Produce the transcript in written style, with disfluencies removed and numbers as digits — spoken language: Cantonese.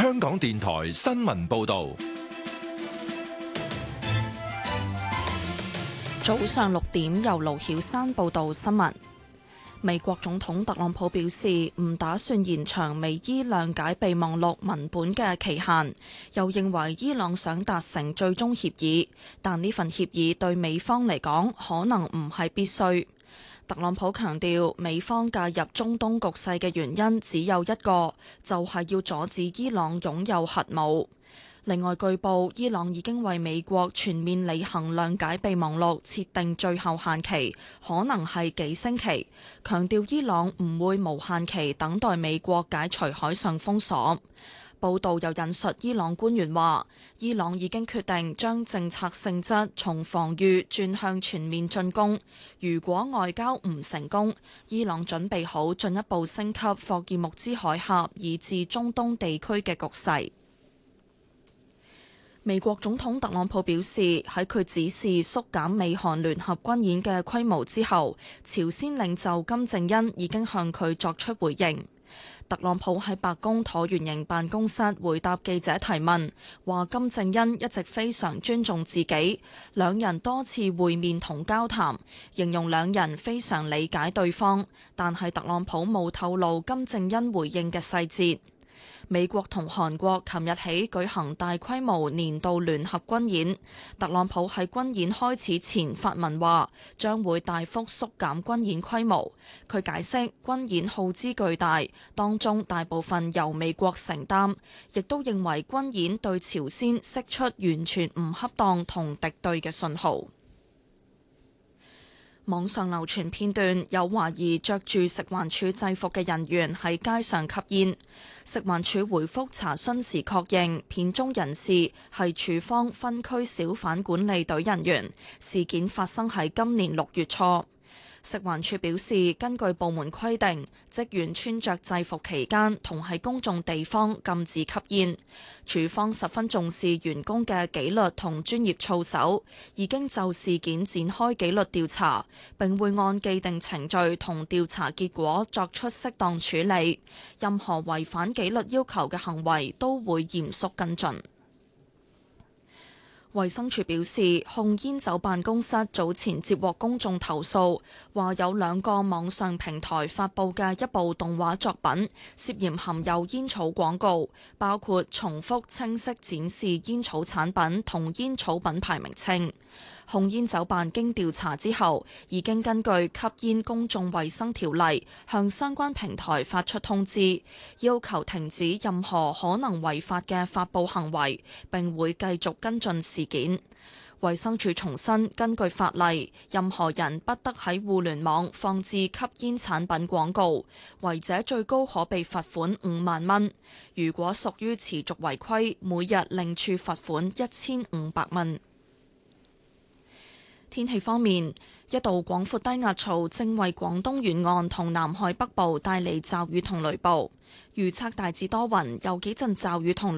香港電台新聞報道。 早上6點，由盧曉珊報道新聞。美國總統特朗普表示唔打算延長美伊諒解備忘錄文本嘅期限，又認為伊朗想達成最終協議，但呢份協議對美方嚟講可能唔係必須。特朗普強調，美方介入中東局勢嘅原因只有一個，就係要阻止伊朗擁有核武。另外，據報伊朗已經為美國全面履行諒解備忘錄設定最後限期，可能係幾星期。強調伊朗唔會無限期等待美國解除海上封鎖。報道又引述伊朗官員話，伊朗已經決定將政策性質從防禦轉向全面進攻。如果外交唔成功，伊朗準備好進一步升級霍爾木茲海峽以至中東地區嘅局勢。美國總統特朗普表示，喺佢指示縮減美韓聯合軍演嘅規模之後，朝鮮領袖金正恩已經向佢作出回應。特朗普喺白宮橢圓形辦公室回答記者提問，話金正恩一直非常尊重自己，兩人多次會面同交談，形容兩人非常理解對方，但係特朗普冇透露金正恩回應嘅細節。美國同韓國琴日起舉行大規模年度聯合軍演，特朗普喺軍演開始前發文話將會大幅縮減軍演規模。佢解釋軍演耗資巨大，當中大部分由美國承擔，亦都認為軍演對朝鮮釋出完全唔恰當同敵對嘅信號。網上流傳片段，有懷疑着住食環署制服嘅人員喺街上吸煙。食環署回覆查詢時確認，片中人士係署方分區小販管理隊人員。事件發生喺今年6月初。食環署表示，根據部門規定，職員穿着制服期間同喺公眾地方禁止吸煙。署方十分重視員工嘅紀律同專業操守，已經就事件展開紀律調查，並會按既定程序同調查結果作出適當處理。任何違反紀律要求嘅行為都會嚴肅跟進。衛生署表示，控煙酒辦公室早前接獲公眾投訴，話有2個網上平台發布嘅一部動畫作品涉嫌含有煙草廣告，包括重複清晰展示煙草產品同煙草品牌名稱。控煙酒辦經調查之後，已經根據吸煙公眾衛生條例向相關平台發出通知，要求停止任何可能違法嘅發布行為，並會繼續跟進事件。衛生署重申，根據法例，任何人不得喺互聯網放置吸煙產品廣告，違者最高可被罰款5萬蚊。如果屬於持續違規，每日另處罰款1500蚊。天氣方面，一道廣闊低壓槽正為廣東沿岸同南海北部帶嚟驟雨同雷暴，預測大致多雲，有幾陣驟雨同